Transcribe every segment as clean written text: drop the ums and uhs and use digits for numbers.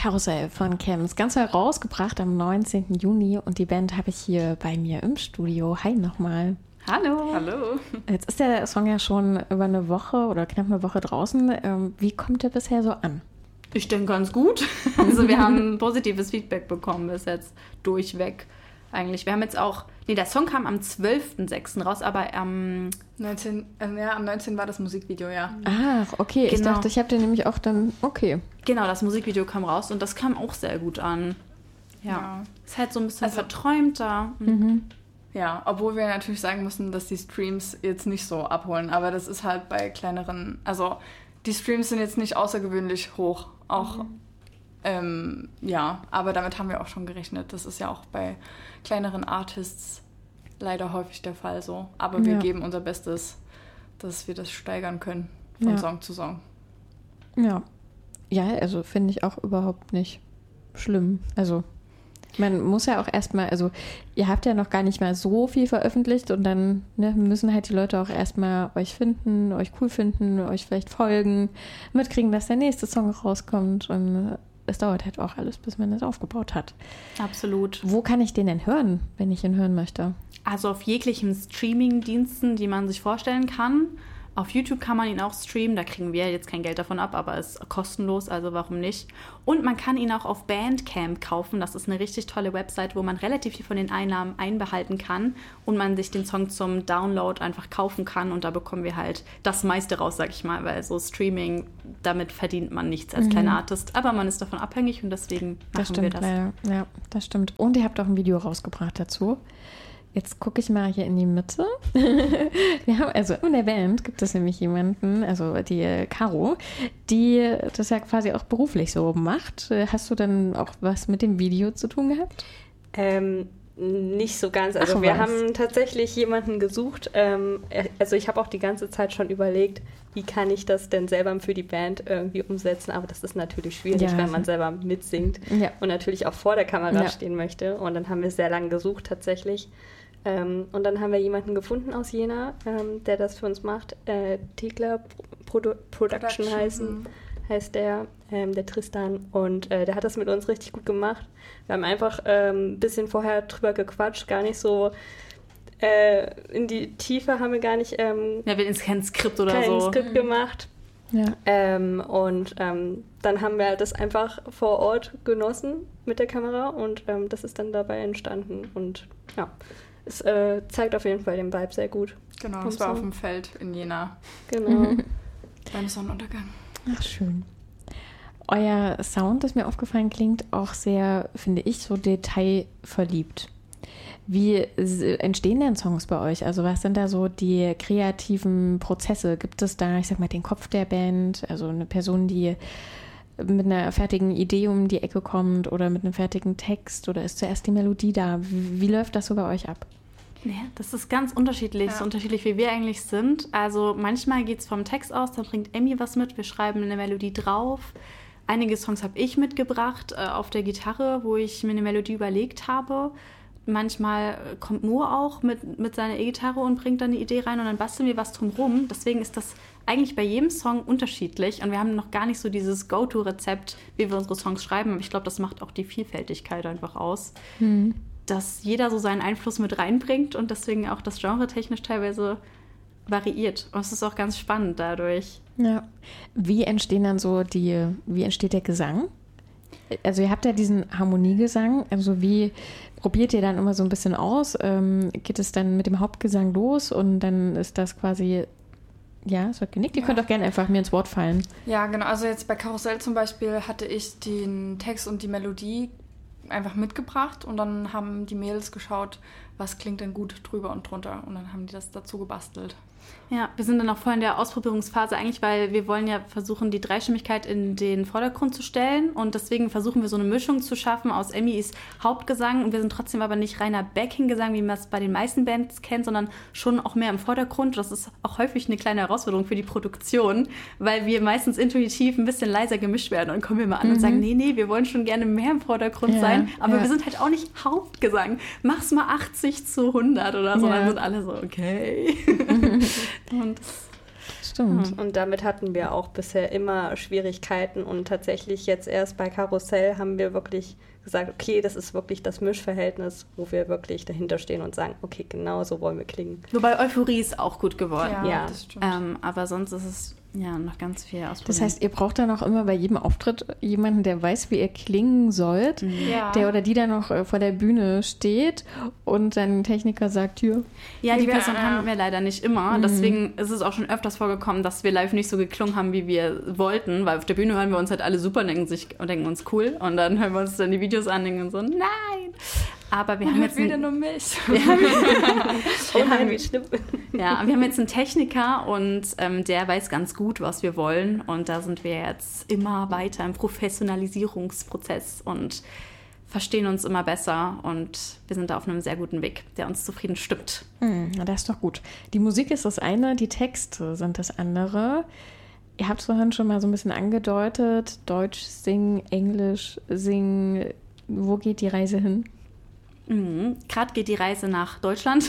Karussell von Kems, ganz neu rausgebracht am 19. Juni und die Band habe ich hier bei mir im Studio. Hi nochmal. Hallo. Hallo. Jetzt ist der Song ja schon über eine Woche oder knapp eine Woche draußen. Wie kommt der bisher so an? Ich denke ganz gut. Also wir haben positives Feedback bekommen bis jetzt durchweg. Eigentlich. Wir haben jetzt auch, der Song kam am 12.06. raus, aber am 19 war das Musikvideo, ja. Ach, okay. Genau. Ich dachte, ich habe den nämlich auch dann, okay. Genau, das Musikvideo kam raus und das kam auch sehr gut an. Ja. Ist halt so ein bisschen verträumter. Ja, obwohl wir natürlich sagen müssen, dass die Streams jetzt nicht so abholen, aber das ist halt bei kleineren, also die Streams sind jetzt nicht außergewöhnlich hoch, auch, aber damit haben wir auch schon gerechnet. Das ist ja auch bei kleineren Artists leider häufig der Fall so, aber wir geben unser Bestes, dass wir das steigern können von Song zu Song. Ja. Ja, also finde ich auch überhaupt nicht schlimm. Also man muss ja auch erstmal, also ihr habt ja noch gar nicht mal so viel veröffentlicht und dann müssen halt die Leute auch erstmal euch finden, euch cool finden, euch vielleicht folgen, mitkriegen, dass der nächste Song rauskommt und es dauert halt auch alles, bis man das aufgebaut hat. Absolut. Wo kann ich den denn hören, wenn ich ihn hören möchte? Also auf jeglichen Streaming-Diensten, die man sich vorstellen kann. Auf YouTube kann man ihn auch streamen, da kriegen wir jetzt kein Geld davon ab, aber ist kostenlos, also warum nicht. Und man kann ihn auch auf Bandcamp kaufen, das ist eine richtig tolle Website, wo man relativ viel von den Einnahmen einbehalten kann und man sich den Song zum Download einfach kaufen kann und da bekommen wir halt das meiste raus, sag ich mal, weil so Streaming, damit verdient man nichts als kleiner Artist, aber man ist davon abhängig und deswegen machen wir das. Ja, das stimmt. Und ihr habt auch ein Video rausgebracht dazu. Jetzt gucke ich mal hier in die Mitte. Wir haben, also in der Band gibt es nämlich jemanden, also die Caro, die das ja quasi auch beruflich so macht. Hast du dann auch was mit dem Video zu tun gehabt? Nicht so ganz. Also wir haben tatsächlich jemanden gesucht. Also ich habe auch die ganze Zeit schon überlegt, wie kann ich das denn selber für die Band irgendwie umsetzen. Aber das ist natürlich schwierig, wenn man selber mitsingt und natürlich auch vor der Kamera stehen möchte. Und dann haben wir sehr lange gesucht tatsächlich. Und dann haben wir jemanden gefunden aus Jena, der das für uns macht. Tekla Production heißt der Tristan. Und der hat das mit uns richtig gut gemacht. Wir haben einfach ein bisschen vorher drüber gequatscht, gar nicht so in die Tiefe haben wir gar nicht. Wir haben jetzt kein Skript oder kein so. Skript gemacht. Ja. Dann haben wir das einfach vor Ort genossen mit der Kamera und das ist dann dabei entstanden. Und ja, es zeigt auf jeden Fall den Vibe sehr gut. Genau, das war auf dem Feld in Jena. Genau. Beim Sonnenuntergang. Ach, schön. Euer Sound, ist mir aufgefallen, klingt auch sehr, finde ich, so detailverliebt. Wie entstehen denn Songs bei euch? Also was sind da so die kreativen Prozesse? Gibt es da, ich sag mal, den Kopf der Band, also eine Person, die mit einer fertigen Idee um die Ecke kommt oder mit einem fertigen Text oder ist zuerst die Melodie da? Wie läuft das so bei euch ab? Ja, das ist ganz unterschiedlich, so unterschiedlich wie wir eigentlich sind. Also manchmal geht es vom Text aus, dann bringt Emmy was mit, wir schreiben eine Melodie drauf. Einige Songs habe ich mitgebracht auf der Gitarre, wo ich mir eine Melodie überlegt habe. Manchmal kommt Mo auch mit seiner E-Gitarre und bringt dann eine Idee rein und dann basteln wir was drumherum. Deswegen ist das eigentlich bei jedem Song unterschiedlich und wir haben noch gar nicht so dieses Go-To-Rezept, wie wir unsere Songs schreiben. Aber ich glaube, das macht auch die Vielfältigkeit einfach aus, dass jeder so seinen Einfluss mit reinbringt und deswegen auch das Genre technisch teilweise variiert. Und es ist auch ganz spannend dadurch. Ja. Wie entsteht der Gesang? Also ihr habt ja diesen Harmoniegesang, also wie probiert ihr dann immer so ein bisschen aus? Geht es dann mit dem Hauptgesang los und dann ist das quasi, ja, es wird genickt. Ihr könnt auch gerne einfach mir ins Wort fallen. Ja, genau. Also jetzt bei Karussell zum Beispiel hatte ich den Text und die Melodie einfach mitgebracht und dann haben die Mädels geschaut, was klingt denn gut drüber und drunter und dann haben die das dazu gebastelt. Ja, wir sind dann auch voll in der Ausprobierungsphase eigentlich, weil wir wollen ja versuchen, die Dreistimmigkeit in den Vordergrund zu stellen und deswegen versuchen wir so eine Mischung zu schaffen aus Emmys Hauptgesang und wir sind trotzdem aber nicht reiner Backing-Gesang, wie man es bei den meisten Bands kennt, sondern schon auch mehr im Vordergrund. Das ist auch häufig eine kleine Herausforderung für die Produktion, weil wir meistens intuitiv ein bisschen leiser gemischt werden und kommen wir mal an und sagen, nee, wir wollen schon gerne mehr im Vordergrund sein, aber wir sind halt auch nicht Hauptgesang. Mach's mal 80 zu 100 oder so, dann sind alle so, okay. Und stimmt. Und damit hatten wir auch bisher immer Schwierigkeiten und tatsächlich jetzt erst bei Karussell haben wir wirklich gesagt, okay, das ist wirklich das Mischverhältnis, wo wir wirklich dahinter stehen und sagen, okay, genau so wollen wir klingen. Wobei Euphorie ist auch gut geworden. Ja. Das stimmt. Aber sonst ist es noch ganz viel ausprobieren. Das heißt, ihr braucht dann auch immer bei jedem Auftritt jemanden, der weiß, wie ihr klingen sollt, der oder die dann noch vor der Bühne steht und dann Techniker sagt, hier. Ja, die Person haben wir leider nicht immer. Deswegen ist es auch schon öfters vorgekommen, dass wir live nicht so geklungen haben, wie wir wollten, weil auf der Bühne hören wir uns halt alle super und denken uns cool und dann hören wir uns dann die Videos an und denken so, nein! Aber wir haben jetzt wieder nur mich. Wir haben jetzt einen Techniker und der weiß ganz gut, was wir wollen. Und da sind wir jetzt immer weiter im Professionalisierungsprozess und verstehen uns immer besser. Und wir sind da auf einem sehr guten Weg, der uns zufrieden stimmt. Na, das ist doch gut. Die Musik ist das eine, die Texte sind das andere. Ihr habt es vorhin schon mal so ein bisschen angedeutet. Deutsch singen, Englisch singen. Wo geht die Reise hin? Gerade geht die Reise nach Deutschland.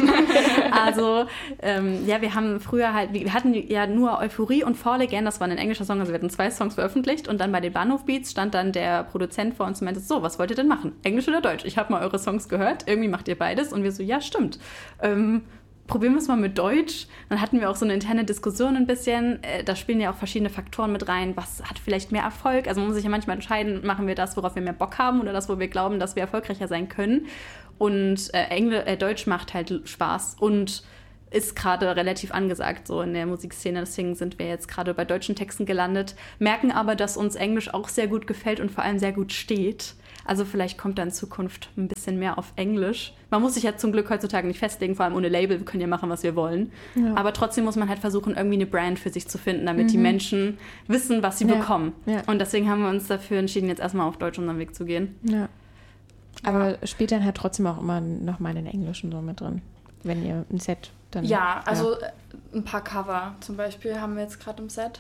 Also, wir haben früher wir hatten ja nur Euphorie und Fall Again, das war ein englischer Song, also wir hatten 2 Songs veröffentlicht und dann bei den Bahnhof-Beats stand dann der Produzent vor uns und meinte, so, was wollt ihr denn machen? Englisch oder Deutsch? Ich habe mal eure Songs gehört, irgendwie macht ihr beides und wir so, ja, stimmt. Probieren wir es mal mit Deutsch. Dann hatten wir auch so eine interne Diskussion ein bisschen. Da spielen ja auch verschiedene Faktoren mit rein. Was hat vielleicht mehr Erfolg? Also man muss sich ja manchmal entscheiden, machen wir das, worauf wir mehr Bock haben oder das, wo wir glauben, dass wir erfolgreicher sein können. Und Deutsch macht halt Spaß und ist gerade relativ angesagt so in der Musikszene. Deswegen sind wir jetzt gerade bei deutschen Texten gelandet. Merken aber, dass uns Englisch auch sehr gut gefällt und vor allem sehr gut steht. Also vielleicht kommt da in Zukunft ein bisschen mehr auf Englisch. Man muss sich ja zum Glück heutzutage nicht festlegen, vor allem ohne Label. Wir können ja machen, was wir wollen. Ja. Aber trotzdem muss man halt versuchen, irgendwie eine Brand für sich zu finden, damit die Menschen wissen, was sie bekommen. Ja. Und deswegen haben wir uns dafür entschieden, jetzt erstmal auf Deutsch unseren Weg zu gehen. Ja. Aber spielt dann halt trotzdem auch immer noch mal den Englischen so mit drin, wenn ihr ein Set dann... Ja, also ein paar Cover zum Beispiel haben wir jetzt gerade im Set.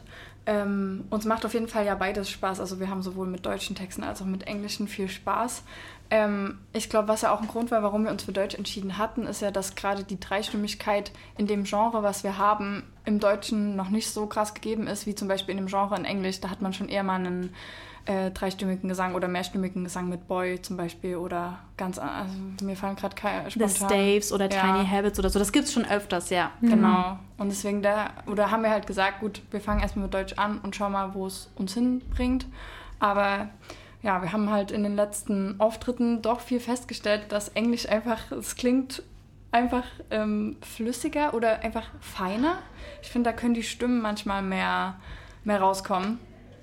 Uns macht auf jeden Fall ja beides Spaß. Also wir haben sowohl mit deutschen Texten als auch mit englischen viel Spaß. Ich glaube, was ja auch ein Grund war, warum wir uns für Deutsch entschieden hatten, ist ja, dass gerade die Dreistimmigkeit in dem Genre, was wir haben, im Deutschen noch nicht so krass gegeben ist, wie zum Beispiel in dem Genre in Englisch. Da hat man schon eher mal einen dreistimmigen Gesang oder mehrstimmigen Gesang mit Boy zum Beispiel oder ganz, also mir fallen gerade keine spontan. The Staves oder Tiny Habits oder so, das gibt's schon öfters, ja. Genau. Und deswegen haben wir halt gesagt, gut, wir fangen erstmal mit Deutsch an und schauen mal, wo es uns hinbringt. Aber ja, wir haben halt in den letzten Auftritten doch viel festgestellt, dass Englisch einfach, es klingt einfach flüssiger oder einfach feiner. Ich finde, da können die Stimmen manchmal mehr rauskommen.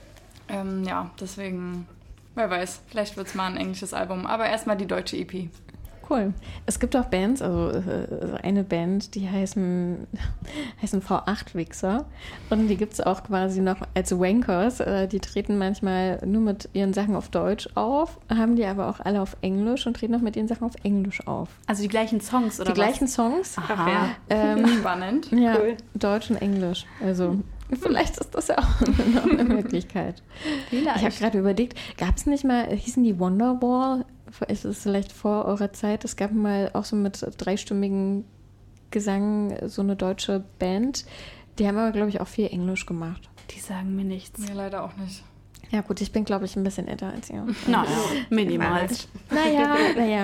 Deswegen, wer weiß, vielleicht wird es mal ein englisches Album, aber erstmal die deutsche EP. Cool. Es gibt auch Bands, also eine Band, die heißen V8-Wichser und die gibt es auch quasi noch als Wankers. Die treten manchmal nur mit ihren Sachen auf Deutsch auf, haben die aber auch alle auf Englisch und treten auch mit ihren Sachen auf Englisch auf. Also die gleichen Songs, oder was? Die gleichen Songs. Aha. Spannend. Ja, cool. Deutsch und Englisch. Also vielleicht ist das ja auch noch eine Möglichkeit. Vielleicht. Ich habe gerade überlegt, gab es nicht mal, hießen die Wonderwall? Ist es vielleicht vor eurer Zeit? Es gab mal auch so mit dreistimmigen Gesang so eine deutsche Band. Die haben aber, glaube ich, auch viel Englisch gemacht. Die sagen mir nichts. Mir leider auch nicht. Ja gut, ich bin, glaube ich, ein bisschen älter als ihr. Naja, minimal. Naja.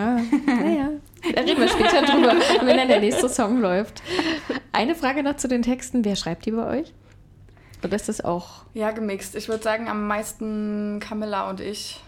Da reden wir später drüber, wenn dann der nächste Song läuft. Eine Frage noch zu den Texten. Wer schreibt die bei euch? Oder ist das auch... Ja, gemixt. Ich würde sagen, am meisten Camilla und ich.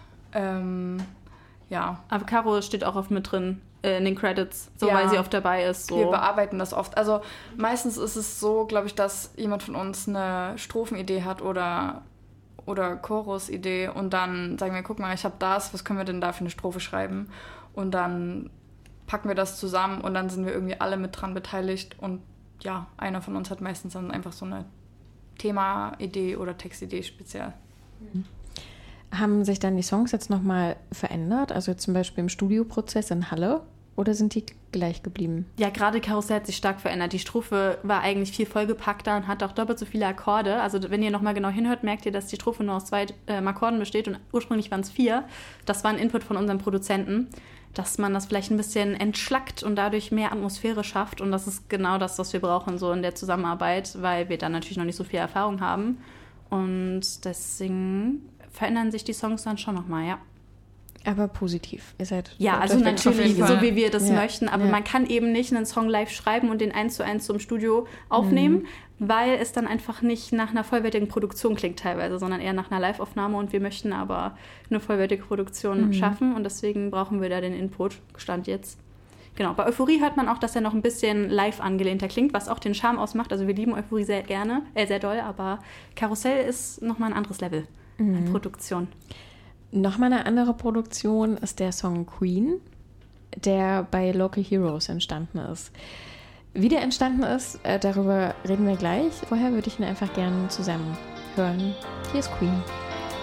Ja. Aber Caro steht auch oft mit drin in den Credits, so weil sie oft dabei ist. So. Wir bearbeiten das oft. Also meistens ist es so, glaube ich, dass jemand von uns eine Strophenidee hat oder Chorusidee und dann sagen wir, guck mal, ich habe das, was können wir denn da für eine Strophe schreiben? Und dann packen wir das zusammen und dann sind wir irgendwie alle mit dran beteiligt und ja, einer von uns hat meistens dann einfach so eine Thema-Idee oder Textidee speziell. Haben sich dann die Songs jetzt nochmal verändert? Also jetzt zum Beispiel im Studioprozess in Halle? Oder sind die gleich geblieben? Ja, gerade Karussell hat sich stark verändert. Die Strophe war eigentlich viel vollgepackter und hat auch doppelt so viele Akkorde. Also wenn ihr nochmal genau hinhört, merkt ihr, dass die Strophe nur aus 2 Akkorden besteht und ursprünglich waren es 4. Das war ein Input von unserem Produzenten. dass man das vielleicht ein bisschen entschlackt und dadurch mehr Atmosphäre schafft. Und das ist genau das, was wir brauchen so in der Zusammenarbeit, weil wir dann natürlich noch nicht so viel Erfahrung haben. Und deswegen verändern sich die Songs dann schon nochmal, ja. Aber positiv. Ihr seid ja, also natürlich, so wie wir das möchten. Aber man kann eben nicht einen Song live schreiben und den 1:1 zum Studio aufnehmen, weil es dann einfach nicht nach einer vollwertigen Produktion klingt teilweise, sondern eher nach einer Live-Aufnahme. Und wir möchten aber eine vollwertige Produktion schaffen. Und deswegen brauchen wir da den Input. Stand jetzt. Genau, bei Euphorie hört man auch, dass er noch ein bisschen live angelehnter klingt, was auch den Charme ausmacht. Also wir lieben Euphorie sehr gerne, sehr doll. Aber Karussell ist nochmal ein anderes Level an Produktion. Nochmal eine andere Produktion ist der Song Queen, der bei Local Heroes entstanden ist. Wie der entstanden ist, darüber reden wir gleich. Vorher würde ich ihn einfach gerne zusammen hören. Hier ist Queen.